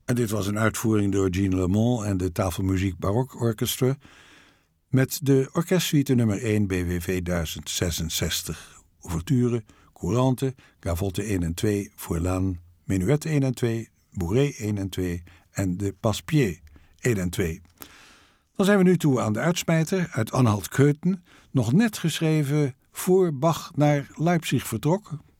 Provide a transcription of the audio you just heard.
En dit was een uitvoering door Jean Lemond en de Tafelmuziek Barok Orchestra met de orkestsuite nummer 1 BWV 1066. Ouverture, courante, gavotte 1 en 2, Fourlan, menuet 1 en 2, bourrée 1 en 2 en de passepied 1 en 2. Dan zijn we nu toe aan de uitsmijter uit Anhalt Köthen, nog net geschreven voor Bach naar Leipzig vertrok.